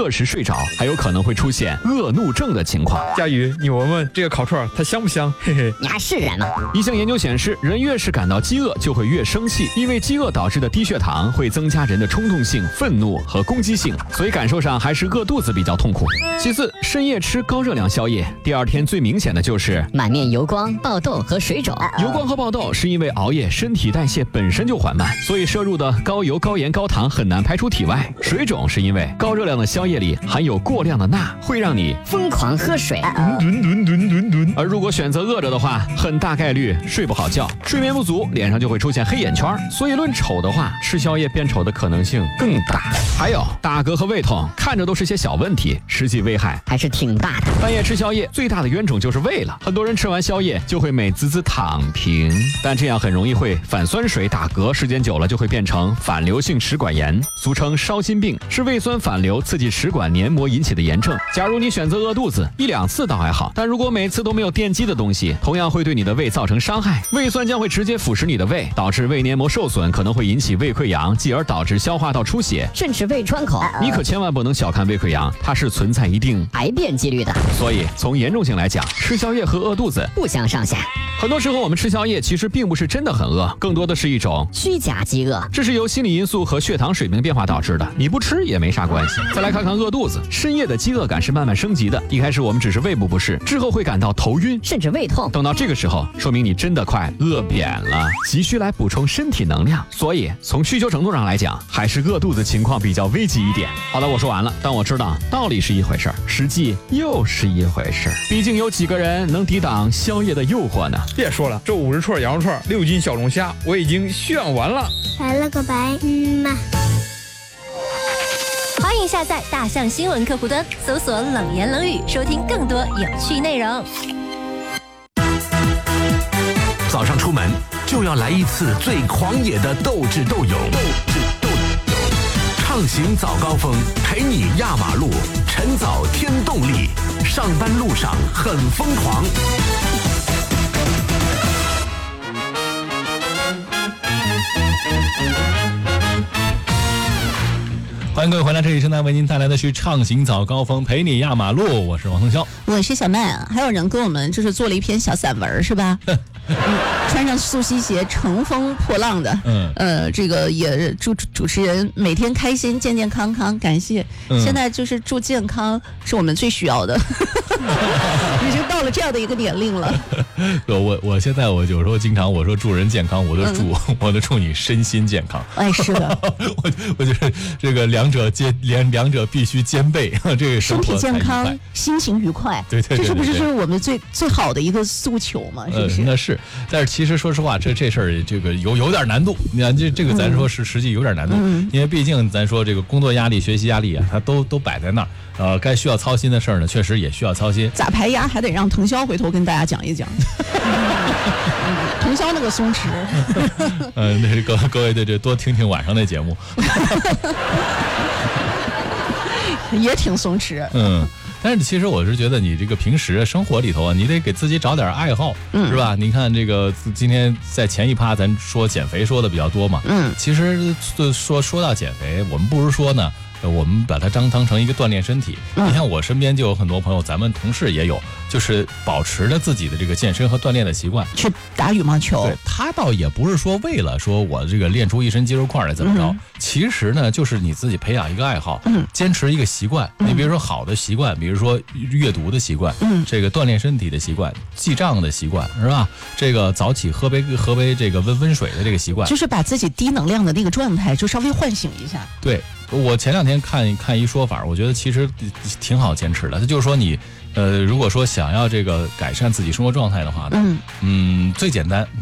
饿时睡着，还有可能会出现恶怒症的情况。 佳宇，你闻闻这个烤串它香不香？嘿嘿， 你还是人吗？ 一项研究显示，人越是感到饥饿，就会越生气，因为饥饿导致的低血糖会增加人的冲动性、愤怒和攻击性，所以感受上还是饿肚子比较痛苦。其次，深夜吃高热量宵夜，第二天最明显的就是满面油光、爆痘和水肿。 油光和爆痘是因为熬夜，身体代谢本身就缓慢，所以摄入的高油、高盐、高糖很难排出体外。水肿是因为高热量的宵夜里含有过量的钠，会让你疯狂喝水。 而如果选择饿着的话，很大概率睡不好觉，睡眠不足，脸上就会出现黑眼圈。所以论丑的话，吃宵夜变丑的可能性更大。还有打嗝和胃痛，看着都是些小问题，实际危害还是挺大的。 半夜吃宵夜最大的冤种就是胃了，很多人吃完宵夜就会美滋滋躺平，但这样很容易会反酸水打嗝，时间久了就会变成反流性食管炎，俗称烧心病，是胃酸反流刺激食管黏膜引起的炎症。假如你选择饿肚子，1-2次倒还好，但如果每次都没有奠基的东西，同样会对你的胃造成伤害。胃酸将会直接腐蚀你的胃，导致胃黏膜受损，可能会引起胃溃疡，继而导致消化道出血， 甚至胃穿孔。 你可千万不能小看胃溃疡，它是存在一定癌变几率的。 所以从严重性来讲，吃宵夜和饿肚子不相上下。 很多时候我们吃宵夜其实并不是真的很饿，更多的是一种虚假饥饿， 这是由心理因素和血糖水平变化导致的，你不吃也没啥关系。再来看看饿肚子，深夜的饥饿感是慢慢升级的，一开始我们只是胃部不适，之后会感到头晕甚至胃痛， 等到这个时候说明你真的快饿扁了，急需来补充身体能量。所以从需求程度上来讲，还是饿肚子情况比较危急一点。好的，我说完了，但我知道道理是一回事儿，实际又是一回事儿，毕竟有几个人能抵挡宵夜的诱惑呢？ 别说了，这50串羊肉串，6斤小龙虾，我已经炫完了。 来了个白嘛。 欢迎下载大象新闻客户端，搜索冷言冷语，收听更多有趣内容。 早上出门就要来一次最狂野的斗智斗勇，畅行早高峰，陪你压马路，晨早添动力，上班路上很疯狂。 欢迎各位回来，这里正在为您带来的是畅行早高峰，陪你压马路，我是王腾霄， 我是小麦。还有人跟我们就是做了一篇小散文，是吧？穿上速吸鞋，乘风破浪的。这个也祝主持人每天开心，健健康康。感谢。现在就是祝健康是我们最需要的。已经到了这样的一个年龄了。 我现在我有时候经常我说祝人健康，我都祝你身心健康。 哎，是的。 我觉得这个两者必须兼备，这个身体健康，心情愉快。 对， 这是不是我们最好的一个诉求嘛？是不是？ 那是。但是其实说实话，这事儿这个有点难度。你看这个咱说是实际有点难度，因为毕竟咱说这个工作压力、学习压力啊，它都摆在那儿。该需要操心的事儿呢，确实也需要操心。 咋排压还得让腾霄回头跟大家讲一讲。腾霄那个松弛。 那各位这多听听晚上的节目。 也挺松弛。 但是其实我是觉得你这个平时生活里头啊，你得给自己找点爱好，是吧？你看这个今天在前一趴咱说减肥说的比较多嘛，其实说到减肥，我们不如说呢，我们把它当成一个锻炼身体。你看我身边就有很多朋友，咱们同事也有，就是保持着自己的这个健身和锻炼的习惯， 去打羽毛球。 对，他倒也不是说为了说我这个练出一身肌肉块来怎么着，其实呢就是你自己培养一个爱好，坚持一个习惯。你比如说好的习惯，比如说阅读的习惯，这个锻炼身体的习惯，记账的习惯，是吧？这个早起喝杯这个温水的这个习惯， 就是把自己低能量的那个状态就稍微唤醒一下。 对。我前2天看一说法，我觉得其实挺好坚持的。它就是说你，如果说想要这个改善自己生活状态的话呢，最简单。